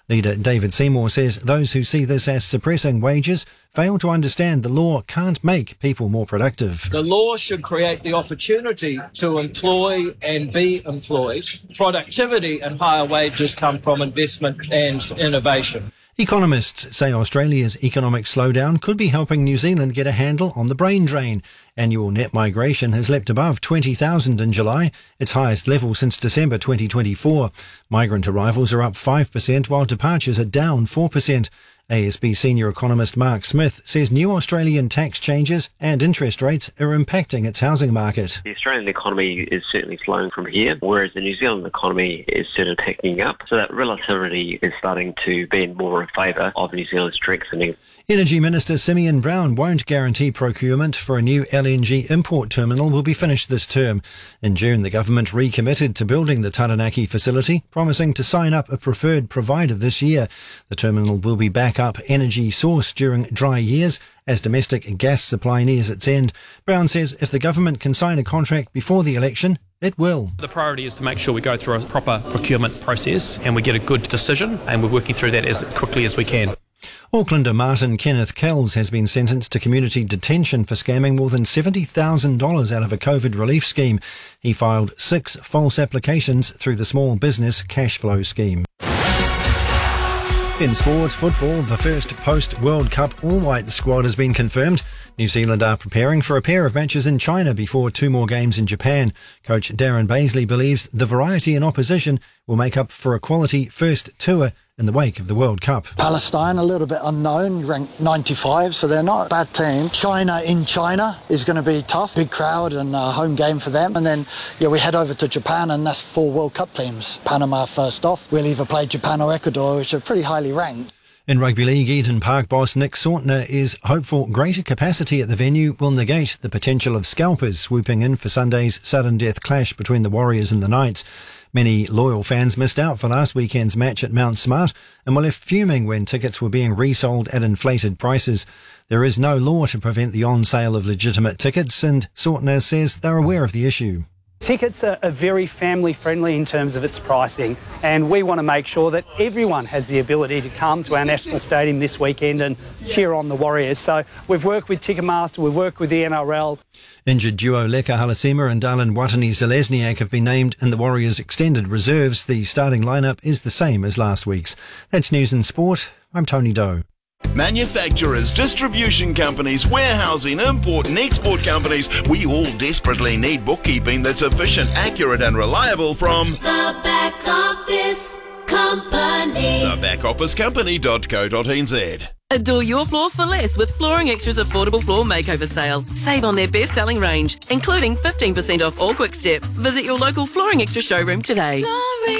Leader David Seymour says those who see this as suppressing wages fail to understand the law can't make people more productive. The law should create the opportunity to employ and be employed. Productivity and higher wages come from investment and innovation. Economists say Australia's economic slowdown could be helping New Zealand get a handle on the brain drain. Annual net migration has leapt above 20,000 in July, its highest level since December 2024. Migrant arrivals are up 5%, while departures are down 4%. ASB senior economist Mark Smith says new Australian tax changes and interest rates are impacting its housing market. The Australian economy is certainly slowing from here, whereas the New Zealand economy is certainly picking up. So that relativity is starting to bend more in favour of New Zealand strengthening. Energy Minister Simeon Brown won't guarantee procurement for a new LNG import terminal will be finished this term. In June, the government recommitted to building the Taranaki facility, promising to sign up a preferred provider this year. The terminal will be backup energy source during dry years as domestic gas supply nears its end. Brown says if the government can sign a contract before the election, it will. The priority is to make sure we go through a proper procurement process and we get a good decision, and we're working through that as quickly as we can. Aucklander Martin Kenneth Kells has been sentenced to community detention for scamming more than $70,000 out of a COVID relief scheme. He filed 6 false applications through the Small Business Cash Flow Scheme. In sports football, the first post-World Cup all-white squad has been confirmed. New Zealand are preparing for a pair of matches in China before 2 more games in Japan. Coach Darren Baisley believes the variety in opposition will make up for a quality first tour in the wake of the World Cup. Palestine, a little bit unknown, ranked 95, so they're not a bad team. China in China is going to be tough. Big crowd and a home game for them. And then, we head over to Japan, and that's 4 World Cup teams. Panama first off. We'll either play Japan or Ecuador, which are pretty highly ranked. In rugby league, Eden Park boss Nick Sautner is hopeful greater capacity at the venue will negate the potential of scalpers swooping in for Sunday's sudden death clash between the Warriors and the Knights. Many loyal fans missed out for last weekend's match at Mount Smart and were left fuming when tickets were being resold at inflated prices. There is no law to prevent the on-sale of legitimate tickets, and Sautner says they're aware of the issue. Tickets are very family-friendly in terms of its pricing, and we want to make sure that everyone has the ability to come to our National Stadium this weekend and cheer on the Warriors. So we've worked with Ticketmaster, we've worked with the NRL. Injured duo Leka Halasima and Darlin Watani-Zelezniak have been named in the Warriors' extended reserves. The starting lineup is the same as last week's. That's News and Sport. I'm Tony Doe. Manufacturers, distribution companies, warehousing, import and export companies, we all desperately need bookkeeping that's efficient, accurate and reliable from The Back Office Company. thebackofficecompany.co.nz. Adore your floor for less with Flooring Extra's affordable floor makeover sale. Save on their best-selling range, including 15% off all Quick Step. Visit your local Flooring Extra showroom today.